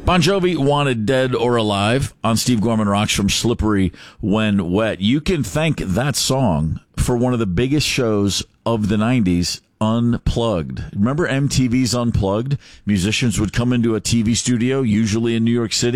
Bon Jovi, Wanted Dead or Alive on Steve Gorman Rocks from Slippery When Wet. You can thank that song for one of the biggest shows of the 90s, Unplugged. Remember MTV's Unplugged? Musicians would come into a TV studio, usually in New York City,